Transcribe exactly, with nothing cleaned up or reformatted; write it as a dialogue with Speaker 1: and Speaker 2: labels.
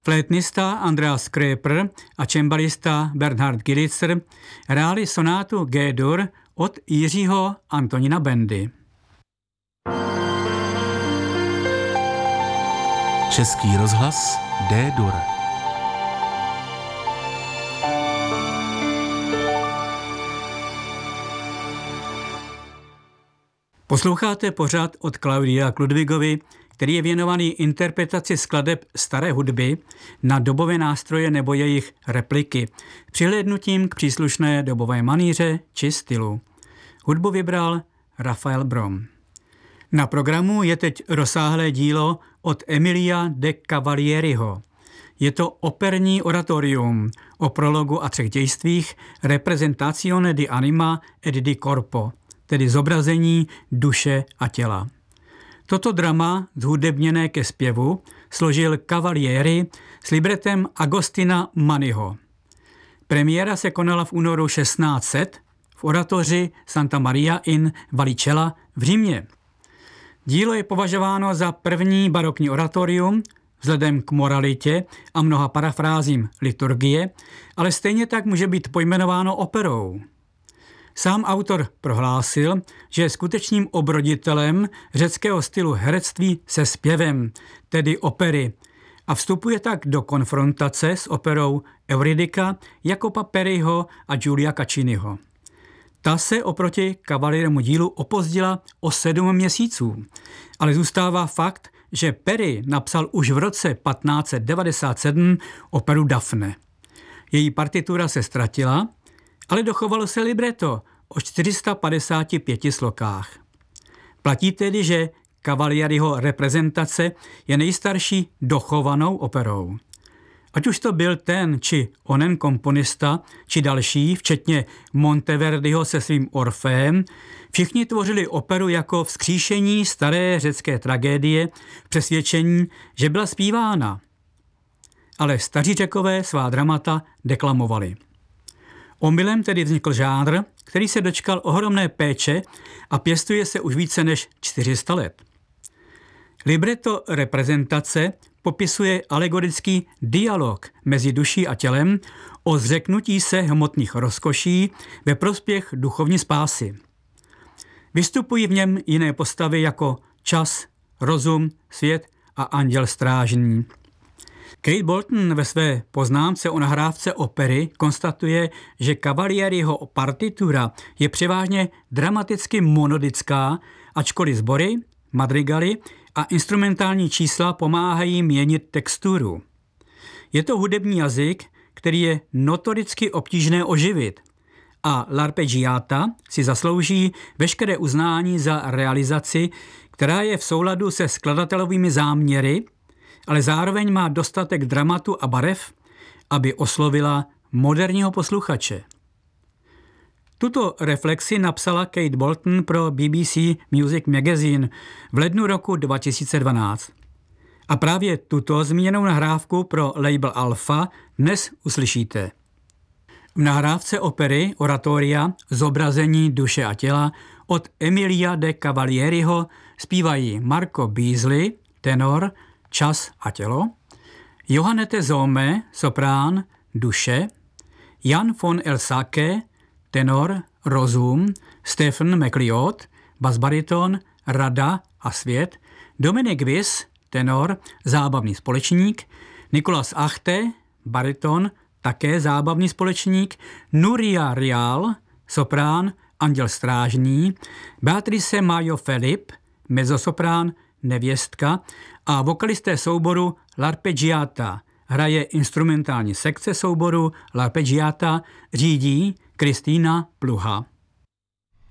Speaker 1: Flétnista Andreas Kräper a čembalista Bernhard Gilitzer hráli sonátu G-dur od Jiřího Antonína Bendy.
Speaker 2: Český rozhlas D-dur.
Speaker 1: Posloucháte pořad od Klaudia Kludvigovi, který je věnovaný interpretaci skladeb staré hudby na dobové nástroje nebo jejich repliky, přihlédnutím k příslušné dobové maníře či stylu. Hudbu vybral Rafael Brom. Na programu je teď rozsáhlé dílo od Emilia de Cavalieriho. Je to operní oratorium o prologu a třech dějstvích Representazione di anima et di corpo, tedy zobrazení duše a těla. Toto drama, zhudebněné ke zpěvu, složil Cavalieri s libretem Agostina Maniho. Premiéra se konala v únoru šestnáct set v oratoři Santa Maria in Vallicella v Římě. Dílo je považováno za první barokní oratorium vzhledem k moralitě a mnoha parafrázím liturgie, ale stejně tak může být pojmenováno operou. Sám autor prohlásil, že je skutečným obroditelem řeckého stylu herectví se zpěvem, tedy opery, a vstupuje tak do konfrontace s operou Euridika Jacopa Periho a Giulia Cacciniho. Ta se oproti Cavalierimu dílu opozdila o sedm měsíců, ale zůstává fakt, že Peri napsal už v roce patnáct set devadesát sedm operu Dafne. Její partitura se ztratila, ale dochovalo se libreto o čtyři sta padesáti pěti slokách. Platí tedy, že Cavalieriho reprezentace je nejstarší dochovanou operou. Ať už to byl ten či onen komponista, či další, včetně Monteverdiho se svým Orfeem, všichni tvořili operu jako vzkříšení staré řecké tragédie v přesvědčení, že byla zpívána. Ale staří Řekové svá dramata deklamovali. Omylem tedy vznikl žánr, který se dočkal ohromné péče a pěstuje se už více než čtyři sta let. Libreto reprezentace popisuje alegorický dialog mezi duší a tělem o zřeknutí se hmotných rozkoší ve prospěch duchovní spásy. Vystupují v něm jiné postavy jako čas, rozum, svět a anděl strážný. Kate Bolton ve své poznámce o nahrávce opery konstatuje, že Cavalieriho partitura je převážně dramaticky monodická, ačkoliv sbory, madrigaly a instrumentální čísla pomáhají měnit texturu. Je to hudební jazyk, který je notoricky obtížné oživit a l'arpeggiata si zaslouží veškeré uznání za realizaci, která je v souladu se skladatelovými záměry, ale zároveň má dostatek dramatu a barev, aby oslovila moderního posluchače. Tuto reflexi napsala Kate Bolton pro B B C Music Magazine v lednu roku dva tisíce dvanáct. A právě tuto zmíněnou nahrávku pro label Alpha dnes uslyšíte. V nahrávce opery Oratoria Zobrazení duše a těla od Emilia de Cavalieriho zpívají Marco Beasley, tenor, čas a tělo, Johannete Zohme, soprán, duše, Jan von Elsake, tenor, rozum, Stephen McLeod, basbariton, rada a svět, Dominik Wiss, tenor, zábavný společník, Nicolas Achte, bariton, také zábavný společník, Nuria Rial, soprán, anděl strážný, Beatrice Majo Filip, mezzosoprán, nevěstka a vokalisté souboru L'Arpeggiata. Hraje instrumentální sekce souboru L'Arpeggiata, řídí Kristýna Pluha.